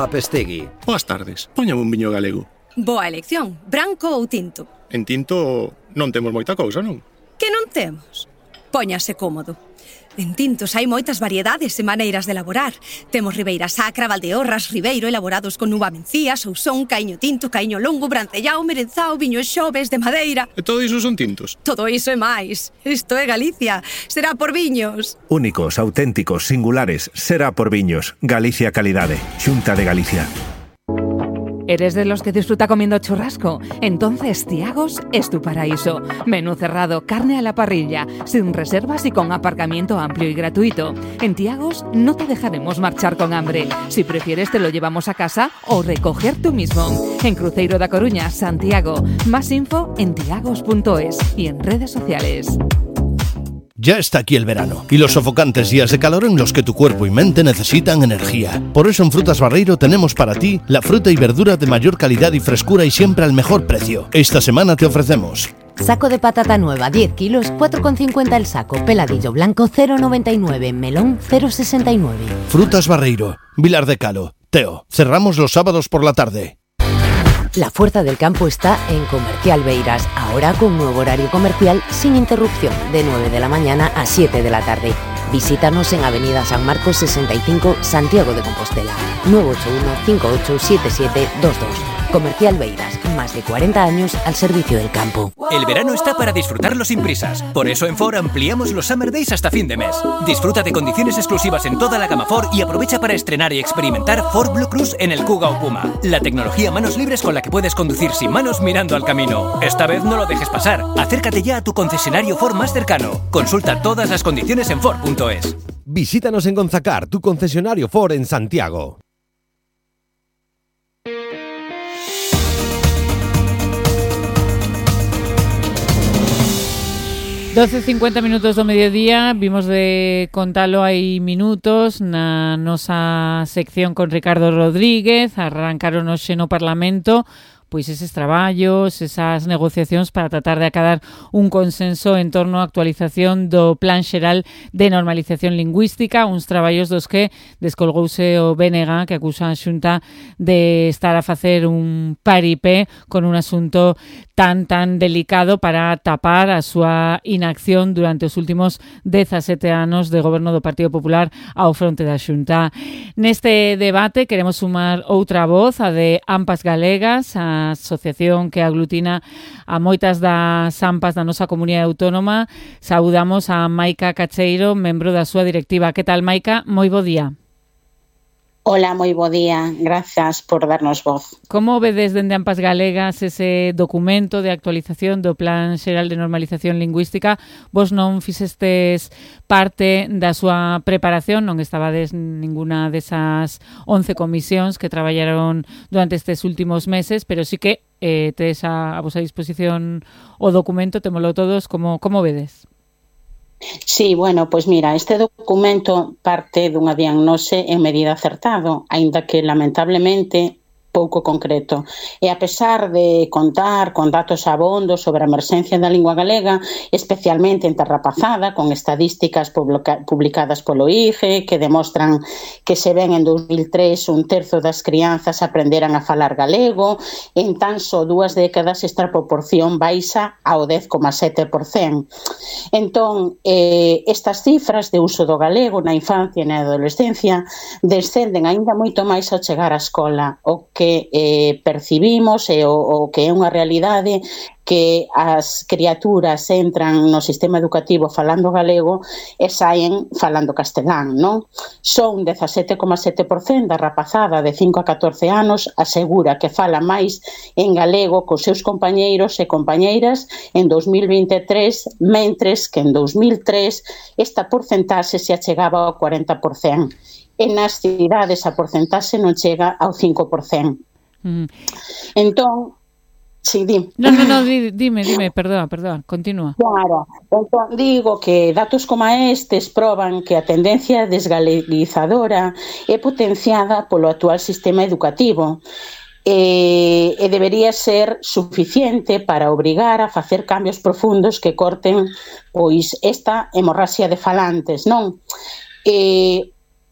a Pestegui. Boas tardes, póñame un viño galego. Boa elección, branco ou tinto? En tinto non temos moita cousa, non? Que non temos? Póñase cómodo. En tintos hai moitas variedades e maneiras de elaborar. Temos Ribeira Sacra, Valdeorras, Ribeiro, elaborados con uva mencía, Sousón, Caíño tinto, Caíño longo, Brancellao, Merenzao, Viños xoves, de madeira. E todo iso son tintos? Todo iso e máis. Isto é Galicia. Será por viños. Únicos, auténticos, singulares. Será por viños. Galicia Calidade. Xunta de Galicia. ¿Eres de los que disfruta comiendo churrasco? Entonces Thiagos es tu paraíso. Menú cerrado, carne a la parrilla, sin reservas y con aparcamiento amplio y gratuito. En Thiagos no te dejaremos marchar con hambre. Si prefieres te lo llevamos a casa o recoger tú mismo. En Cruzeiro da Coruña, Santiago. Más info en thiagos.es y en redes sociales. Ya está aquí el verano y los sofocantes días de calor en los que tu cuerpo y mente necesitan energía. Por eso en Frutas Barreiro tenemos para ti la fruta y verdura de mayor calidad y frescura y siempre al mejor precio. Esta semana te ofrecemos saco de patata nueva 10 kilos, 4,50 el saco. Peladillo blanco 0,99, melón 0,69. Frutas Barreiro, Vilar de Calo, Teo. Cerramos los sábados por la tarde. La fuerza del campo está en Comercial Beiras, ahora con nuevo horario comercial sin interrupción, de 9 de la mañana a 7 de la tarde. Visítanos en Avenida San Marcos 65, Santiago de Compostela. 981-587722. Comercial Beiras, más de 40 años al servicio del campo. El verano está para disfrutarlo sin prisas. Por eso en Ford ampliamos los Summer Days hasta fin de mes. Disfruta de condiciones exclusivas en toda la gama Ford y aprovecha para estrenar y experimentar Ford Blue Cruise en el Kuga o Puma. La tecnología manos libres con la que puedes conducir sin manos mirando al camino. Esta vez no lo dejes pasar. Acércate ya a tu concesionario Ford más cercano. Consulta todas las condiciones en Ford.es. Visítanos en Gonzacar, tu concesionario Ford en Santiago. $12:50 do mediodía, vimos de contalo hai minutos na nosa sección con Ricardo Rodríguez. Arrancaron hoxe no Parlamento pois eses traballos, esas negociacións para tratar de acadar un consenso en torno á actualización do Plan Xeral de Normalización Lingüística, uns traballos dos que descolgouse o BNG, que acusa a Xunta de estar a facer un paripé con un asunto tan delicado para tapar a súa inacción durante os últimos 17 anos de goberno do Partido Popular ao fronte da Xunta. Neste debate queremos sumar outra voz, a de AMPAs Galegas, a asociación que aglutina a moitas das AMPAs da nosa comunidade autónoma. Saudamos a Maica Cacheiro, membro da súa directiva. Que tal, Maica? Moi bo día. Hola, moi bo día. Grazas por darnos voz. Como vedes dende AMPAs Galegas ese documento de actualización do Plan Xeral de Normalización Lingüística? Vos non fixestes parte da súa preparación, non estabades ninguna desas 11 comisións que traballaron durante estes últimos meses, pero sí que tes a vosa disposición o documento, témolo todos. Como vedes? Sí, bueno, pois mira, este documento parte dunha diagnose en medida acertado, aínda que lamentablemente pouco concreto. E a pesar de contar con datos abondos sobre a emerxencia da lingua galega, especialmente en Terra Pasada, con estadísticas publicadas polo IGE que demostran que se ven en 2003 un terzo das crianzas aprenderan a falar galego, en tan só 2 décadas esta proporción baixa ao 10,7%. Entón, estas cifras de uso do galego na infancia e na adolescencia descenden aínda moito máis ao chegar á escola, o que percibimos e o que é unha realidade que as criaturas entran no sistema educativo falando galego e saen falando castelán, non? Son 17,7% da rapazada de 5 a 14 anos asegura que fala máis en galego cos seus compañeiros e compañeiras en 2023, mentres que en 2003 esta porcentaxe se achegaba ao 40%. E nas cidades a porcentaxe non chega ao 5%. Entón, sí, dime. No, dime, perdón, continúa. Claro, entón digo que datos como estes proban que a tendencia desgaleguizadora é potenciada polo actual sistema educativo e debería ser suficiente para obrigar a facer cambios profundos que corten pois esta hemorraxia de falantes, non?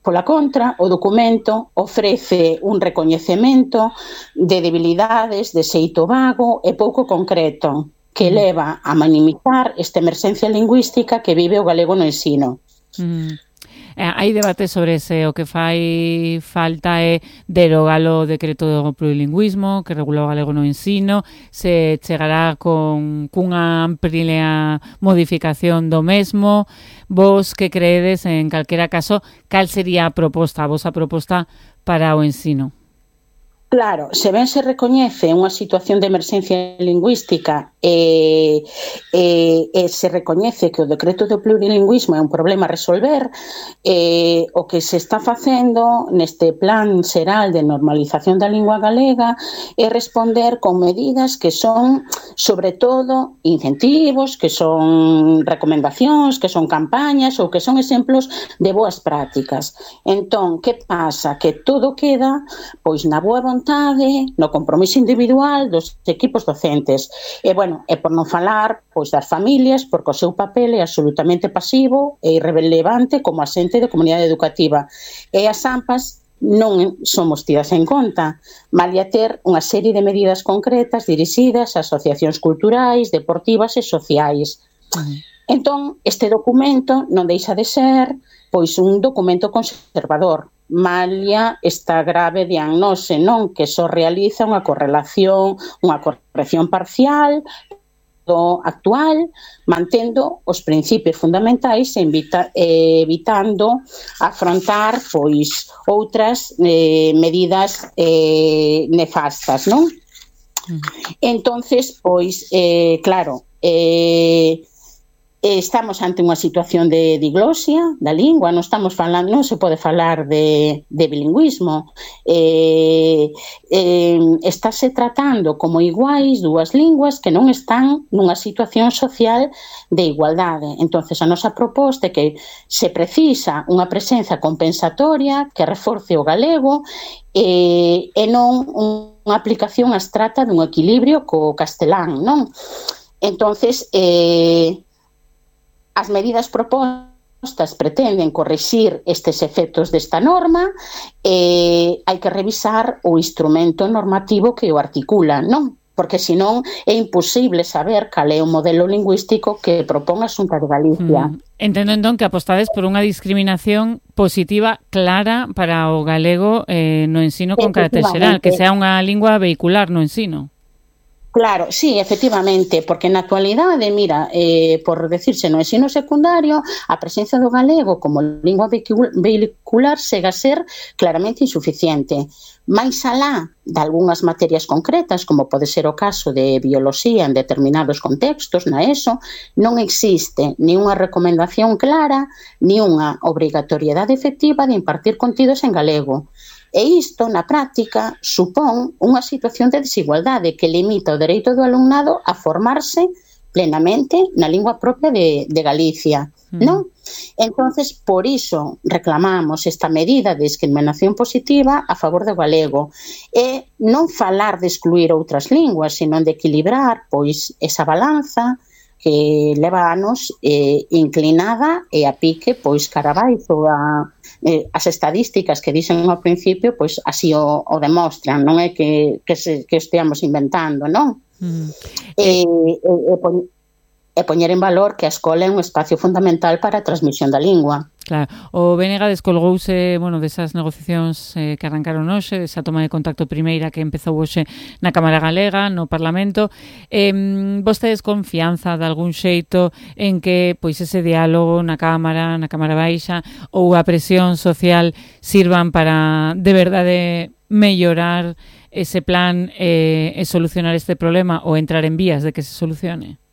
Pola contra, o documento ofrece un recoñecemento de debilidades de xeito vago e pouco concreto que leva a minimizar esta emerxencia lingüística que vive o galego no ensino. Hai debate sobre se o que fai falta é derogar o decreto do plurilingüismo que regula o galego no ensino, se chegará cunha amplia modificación do mesmo. Vos que creedes, en calquera caso, cal sería a vosa proposta para o ensino? Claro, se ben se recoñece unha situación de emerxencia lingüística e se recoñece que o decreto do plurilingüismo é un problema a resolver, o que se está facendo neste plan xeral de normalización da lingua galega é responder con medidas que son, sobre todo, incentivos, que son recomendacións, que son campañas ou que son exemplos de boas prácticas. Entón, que pasa? Que todo queda pois na boa vontade, no compromiso individual dos equipos docentes. E, bueno, e por non falar pois das familias, porque o seu papel é absolutamente pasivo e irrelevante como asente de comunidade educativa. E as AMPAs non somos tidas en conta, malia ter unha serie de medidas concretas dirixidas a asociacións culturais, deportivas e sociais. Entón, este documento non deixa de ser pois un documento conservador, malia esta grave diagnose, non, que só realiza unha corrección parcial do actual, mantendo os principios fundamentais e evitando afrontar pois outras medidas nefastas, non? Entonces, pois, claro, estamos ante unha situación de diglosia da lingua, non se pode falar de bilingüismo. Estáse tratando como iguais dúas linguas que non están nunha situación social de igualdade. Entonces, a nosa proposta é que se precisa unha presenza compensatoria que reforce o galego e non unha aplicación abstracta dun equilibrio co castelán, non? Entonces, as medidas propostas pretenden corrixir estes efectos desta norma e hai que revisar o instrumento normativo que o articula, non? Porque senón é imposible saber cal é o modelo lingüístico que propón a Xunta de Galicia. Entendo entón que apostades por unha discriminación positiva clara para o galego no ensino con carácter xeral, que sea unha lingua vehicular no ensino. Claro, sí, efectivamente, porque na actualidade, mira, por decirse no ensino secundario, a presencia do galego como lingua vehicular chega a ser claramente insuficiente. Mais alá de algunhas materias concretas, como pode ser o caso de bioloxía en determinados contextos, na ESO, non existe ni unha recomendación clara, ni unha obrigatoriedade efectiva de impartir contidos en galego. E isto, na práctica, supón unha situación de desigualdade que limita o dereito do alumnado a formarse plenamente na lingua propia de Galicia, non? Entonces, por iso reclamamos esta medida de discriminación positiva a favor do galego e non falar de excluir outras linguas, senón de equilibrar pois esa balanza que leva anos inclinada e a pique pois cara abaixo. As estadísticas que dixen ao principio pois así o demostran, non é que esteamos inventando, non? E poñer en valor que a escola é un espacio fundamental para a transmisión da lingua. Claro, o BNG descolgouse, desas negociacións que arrancaron hoxe, esa toma de contacto primeira que empezou hoxe na Cámara Galega, no Parlamento. Vostedes confianza de algún xeito en que pois ese diálogo na Cámara Baixa ou a presión social sirvan para de verdade mellorar ese plan e solucionar este problema ou entrar en vías de que se solucione?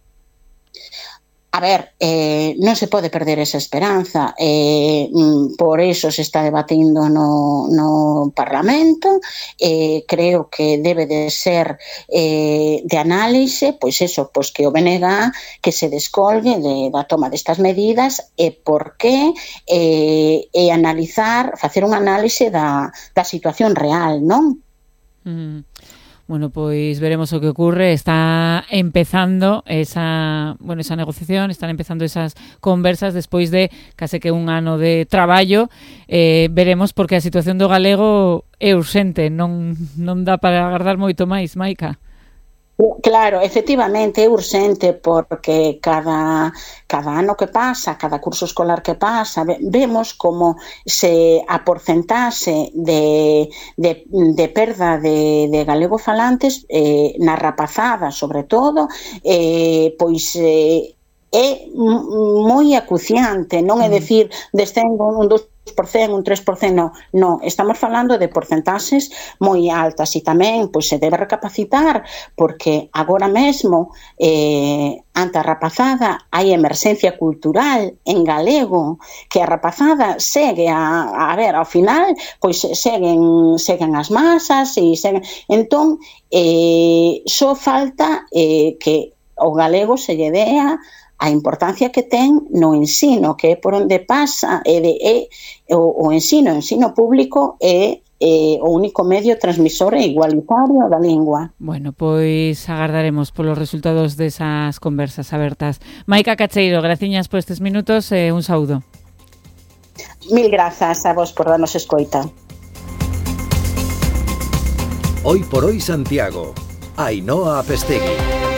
A ver, non se pode perder esa esperanza, por eso se está debatindo no Parlamento, creo que debe de ser de análise, pois que o BNG que se descolgue da toma destas medidas e por que, e analizar, facer unha análise da situación real, non? Bueno, pois veremos o que ocurre. Está empezando esa negociación, están empezando esas conversas despois de case que un ano de traballo. Veremos, porque a situación do galego é urxente, non dá para agardar moito máis, Maica. Claro, efectivamente é urxente, porque cada ano que pasa, cada curso escolar que pasa, vemos como se a porcentaxe de perda de galego falantes na rapazada, sobre todo, pois é moi acuciante, non é dicir descendo un 2%, un 3%, non, estamos falando de porcentaxes moi altas, e tamén pois se debe recapacitar, porque agora mesmo ante a rapazada hai emerxencia cultural en galego, que a rapazada segue a ver, ao final pois seguen as masas e seguen, entón só falta que o galego se lle dea a importancia que ten no ensino, que é por onde pasa, o ensino público é o único medio transmisor e igualitario da lingua. Bueno, pois agardaremos polos resultados desas conversas abertas. Maica Cacheiro, graciñas por estes minutos e un saúdo. Mil grazas a vos por darnos escoita. Hoy por hoy Santiago, Ainhoa Apestegui.